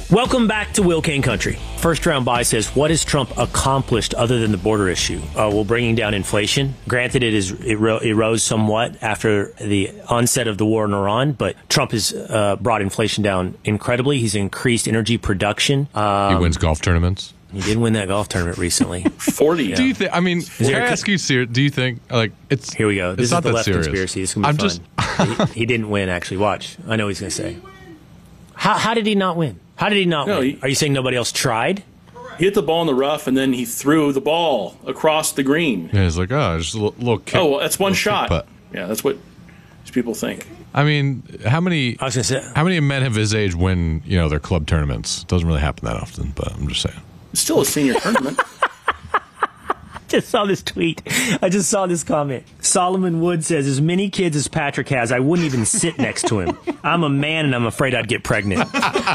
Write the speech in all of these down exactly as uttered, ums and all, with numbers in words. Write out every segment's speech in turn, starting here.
Welcome back to Will Kane Country. First round buy says, what has Trump accomplished other than the border issue? Uh, well, bringing down inflation. Granted, it, is, it, ro- it rose somewhat after the onset of the war in Iran, but Trump has uh, brought inflation down incredibly. He's increased energy production. Um, he wins golf tournaments. He did win that golf tournament recently. forty. Yeah. Do you think? I mean, can I ask you? Ser- do you think? Like, it's here we go. This is not the that left serious. conspiracy. This is gonna be I'm fun. just. he, he didn't win. Actually, watch. I know what he's gonna say. How, how did he not win? How did he not no, win? He, Are you saying nobody else tried? He hit the ball in the rough, and then he threw the ball across the green. Yeah, he's like, oh, just a little, little kick. Oh, well, that's one shot. But yeah, that's what people think. I mean, how many? I was gonna say, how many men of his age win? You know, their club tournaments? Doesn't really happen that often, but I'm just saying. It's still a senior tournament. Just saw this tweet. I just saw this comment. Solomon Wood says, as many kids as Patrick has, I wouldn't even sit next to him. I'm a man and I'm afraid I'd get pregnant.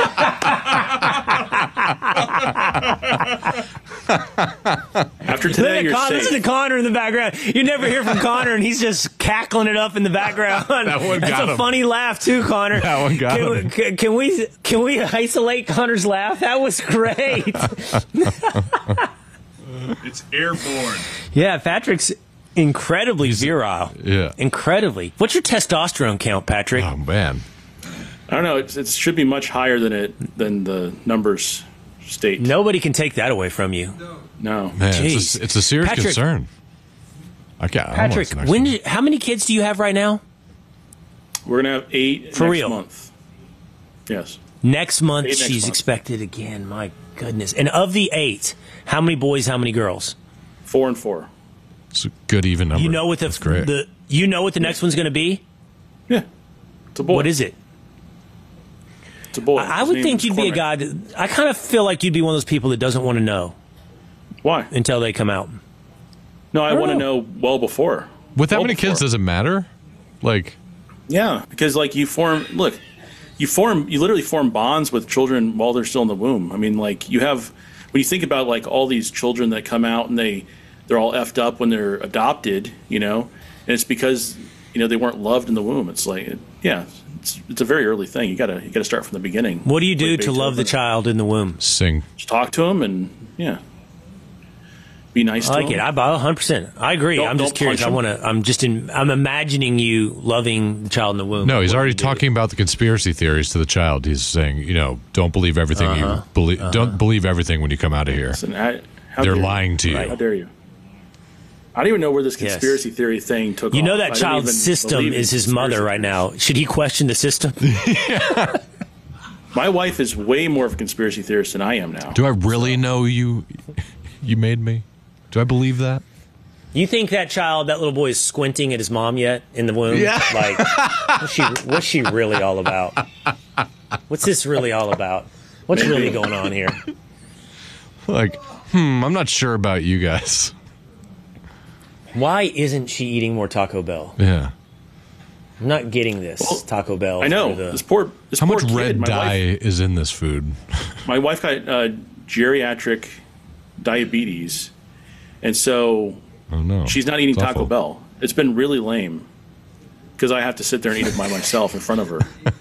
After today, you're Con- safe. Listen to Connor in the background. You never hear from Connor, and he's just cackling it up in the background. That one got That's a him. funny laugh too, Connor. That one got can, him. Can, can we can we isolate Connor's laugh? That was great. It's airborne. Yeah, Patrick's incredibly He's, virile. Yeah, incredibly. What's your testosterone count, Patrick? Oh man, I don't know. It's, it should be much higher than it than the numbers state. Nobody can take that away from you. No, man, Jeez. it's a, it's a serious Patrick, concern. I can't. I don't know Patrick, what's the next when one. did, how many kids do you have right now? we're gonna have eight For next real? month. Yes, Next month, Eight next she's month. expected again. My goodness. And of the eight, how many boys, how many girls? four and four. It's a good even number. You know what the, That's great. the you know what the next one's going to be? Yeah, it's a boy. What is it? It's a boy. I, I His would name think is you'd be a Cormac. guy. That, I kind of feel like you'd be one of those people that doesn't want to know Why? until they come out. No, I, I don't want to know. know well before. With that well many kids, before. does it matter? Like, Yeah, because like you form, look, you form, you literally form bonds with children while they're still in the womb. I mean, like you have, when you think about like all these children that come out and they, they're all effed up when they're adopted, you know, and it's because, you know, they weren't loved in the womb. It's like, yeah, it's, it's a very early thing. You gotta, you gotta start from the beginning. What do you do Like to love the Beethoven. child in the womb? sing. Just talk to them and yeah, be nice I to like them. it. I one hundred percent. I agree. Don't- I'm just don't curious. punch I 'em. want to. I'm just in. I'm imagining you loving the child in the womb. No, he's What already you do. talking about the conspiracy theories to the child. He's saying, you know, don't believe everything Uh-huh. you believe. Uh-huh. Don't believe everything when you come out of here. Listen, I, how They're dare you. lying to you. How dare you? I don't even know where this Yes. conspiracy theory thing took You know off. that I don't child's even system believe in is his mother conspiracy right theories. now. Should he question the system? My wife is way more of a conspiracy theorist than I am now. Do I really know you? You made me. Do I believe that? You think that child, that little boy, is squinting at his mom yet in the womb? Yeah. Like, what's she, what's she really all about? What's this really all about? What's really going on here? Like, hmm, I'm not sure about you guys. Why isn't she eating more Taco Bell? Yeah. I'm not getting this Well, Taco Bell. I know for the- this poor this How poor much kid. red my dye Wife, is in this food? my wife got uh, geriatric diabetes, and so Oh no. she's not eating It's Taco awful. Bell. It's been really lame because I have to sit there and eat it by myself in front of her.